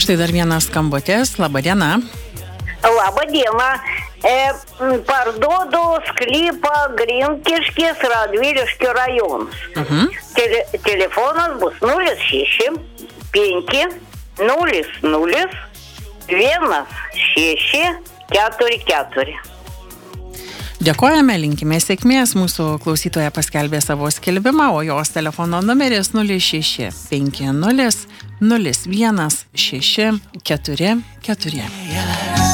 Štai dar vienas skambutis. Labą dieną. Labą dieną. Parduodu sklypą Grinkiškės, Radviliškio rajonas. Telefonas bus 06 5 0 0 1 6 4 4. Dėkojame, linkime sėkmės. Mūsų klausytoja paskelbė savo skelbimą, o jos telefono numeris 06 50 01 6 4 4.